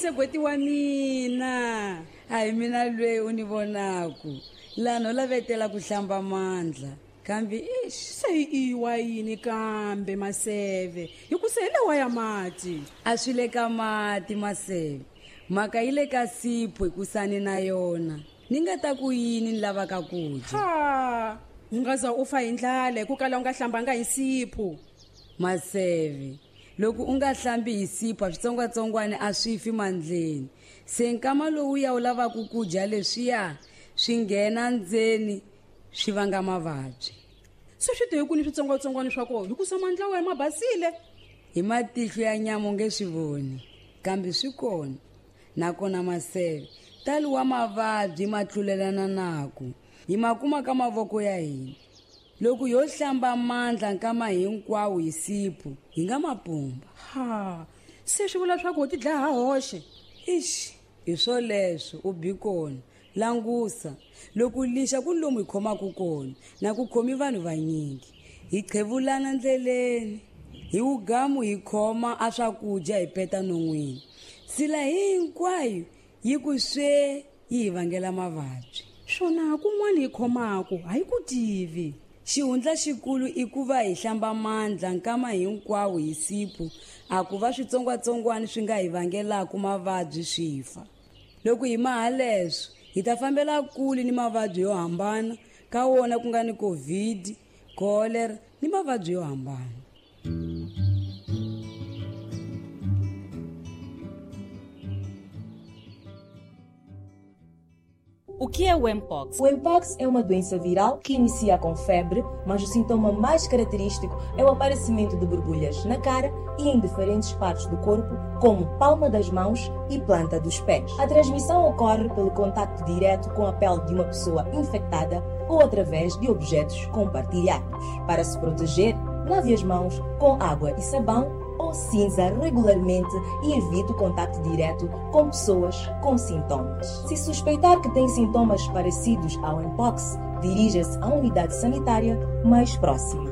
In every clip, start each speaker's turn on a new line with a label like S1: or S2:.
S1: segweti wa mina.
S2: Hayi mina lweyi u ni vonaku. Lano lavetela ku hlamba mandla. Kambe
S1: se iwa yini kambe Maseve? Hikusele wa ya mati.
S2: A swi le ka mati Maseve. Maka yi le ka sipho hikusani na yona. Ni nga ta ku yini ni lavaka ku dya?
S1: Ungaza u fa hi ndlala ku kala u nga hlambanga hi sipho.
S2: Maseve, loko u nga hlambi hi sipho switsongwatsongwana a swi fi mandleni. Se nkama lowu ya u lavaka ku dya leswiya swi nghena ndzeni swi vanga mavabyi.
S1: Se swi te ku ni switsongwatsongwana swa kona hikusa mandla wa ma basile.
S2: Hi matihlo ya nyama nge swi voni. Kambe swi kona. Nakona Maseve, tali wa mavabyi ma tlulelana naku. Hi makuma ka mavoko ya hina. Loko yo hlamba mandla nkama hinkwawo hi sipho hi nga mapumba.
S1: Se swi vula swa ku ti dlaya hoxe.
S2: Hi swoleswo u bikona. Langusa loko lixa ku lomu hi khomaku kona na ku khomi vanhu vanyingi. Hi qhevulana ndleleni. Hi ugamu hi khoma a swakudya hi peta non'wini. Sila hinkwayo yi ku swe yi vangela mavabyi.
S1: Swona kun'wana hi khomaku hayi ku tivi.
S2: Xihundla xikulu i ku va hi hlamba mandla nkama hinkwawo hi sipho a ku va switsongwatsongwana swi nga hi vangelaku mavabyi swifa. Loko hi maha leswo hi ta fambela kule ni mavabyi yo hambana ka wona ku nga ni COVID, cholera ni mavabyi yo hambana.
S3: O que é o Mpox?
S4: O Mpox é uma doença viral que inicia com febre, mas o sintoma mais característico é o aparecimento de borbulhas na cara e em diferentes partes do corpo, como palma das mãos e planta dos pés. A transmissão ocorre pelo contacto direto com a pele de uma pessoa infectada ou através de objetos compartilhados. Para se proteger, lave as mãos com água e sabão ou cinza regularmente e evite o contacto direto com pessoas com sintomas. Se suspeitar que tem sintomas parecidos ao Mpox, dirija-se à unidade sanitária mais próxima.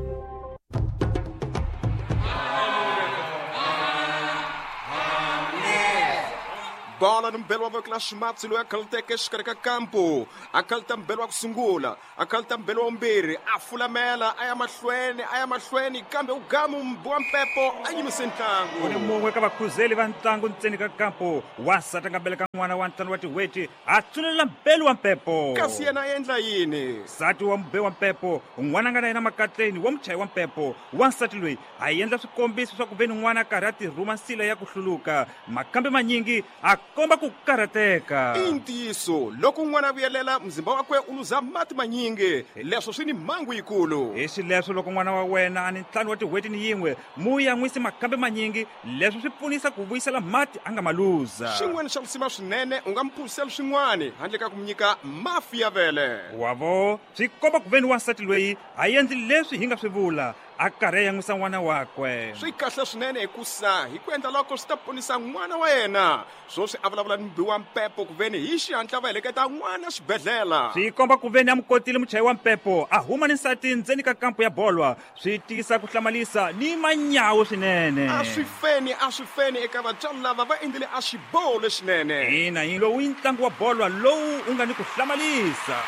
S5: Bola no mbelo wa kla shimatsi lo yakalta ke shikarika kampo akalta mbelo wa kusungula akalta mbelo wa mbiri afulamela aya mahlweni kambe ugamu mbwa mpepo anyimise ntlangu
S6: kuni mungwe ka vakhuzeli va ntlangu ntseni ka kampo wasata nga beleka n'wana wa ntlangu wa tiweti a tsulela mbelo wa mpepo
S5: kasi yena endla yini
S6: nsati wa mbe wa mpepo n'wana nga na yena makatleni wa muchayi wa mpepo wansati loyi a endla swikombiso swa ku veni n'wana karhi a tirhuma nsila ya ku hluluka makambe manyingi komba ku karateka
S5: i ntiyiso loko n'wana vuyelela mzimba wakwe u luza mati manyingi leswo swi ni mhangu yikulu
S6: hi swileswo loko n'wana wa wena a ni ntlhanu wa tiweti ni yin'we mu ya n'wisi makambe manyingi leswi swi pfunisa ku vuyisela mati a nga maluza
S5: xin'wana xa kusima swinene u nga mphurisela swin'wana handle ka ku nyika mafi ya vele
S6: wavo swi komba ku veni wansati loyi a endli leswi hi nga swi vula a karhi ya n'wisa n'wana wakwe
S5: swi kahle swinene hikusa hi ku endla loko swi ta ponisa n'wana wa yena swo swi avulavula ni mbi wa mpepo ku veni hi xihatla va heleketa n'wana xibedhlela
S6: swi komba ku veni a mukotile muchayi wa mpepo a huma ni nsati ndzeni ka kampo ya bolwa swi tisa ku hlamalisa ni manyawu swinene
S5: a swi feni eka vatswari lava va endlile a xiboho lexinene
S6: ina hi lowu i ntlangu wa bolwa lowu u nga ni ku hlamalisa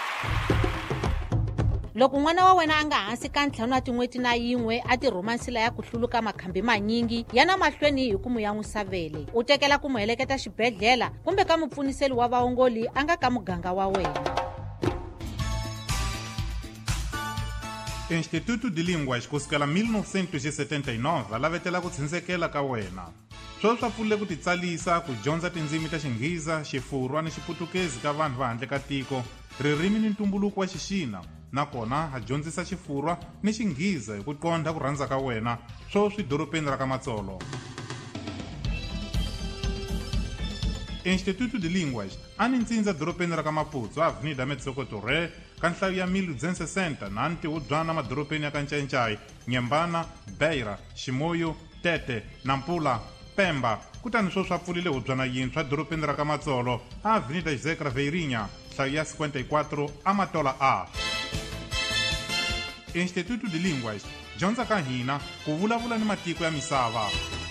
S3: loko n'wana wa wena a nga hansi ka ntlhanu wa tin'weti na yin'we a tirhuma nsila ya ku hluluka makhambi manyingi yana mahlweni hi ku mu yan'wisa vele u tekela ku mu heleketa xibedhlela kumbe ka mupfuniseli wa vaongoli a nga ka muganga wa wena.
S7: Instituto de Línguas kusukela 1979 lavetela ku tshindzekela ka wena swo swa pfulile ku titsalisa ku dyondza tindzimi ta Xingheza, Xifurwa ni Xiputukezi ka vanhu va handle ka tiko, ririmi ni ntumbuluko wa Xixina, nakona ha dyondzisa Xifurwa ni Xingheza hi ku qondha ku rhandza ka wena swo swi doropeni ra ka Matsolo. Instituto de Línguas a ni ntsindza doropeni ra ka Maputo, Avenida Metsokoto Re, ka nhlayo ya 1260 na Ntiwudzwana madoropeni ya ka Ncencai, Nyembana, Beira, Ximoyo, Tete, Nampula, Pemba, kutani swo swa pfulile Hudzwana yintshwa doropeni ra ka Matsolo, Avenida José Craveirinha, nhlayo ya 54 Amatola A. Instituto de Línguas, dyondza ka hina ku vulavula ni matiko ya misava.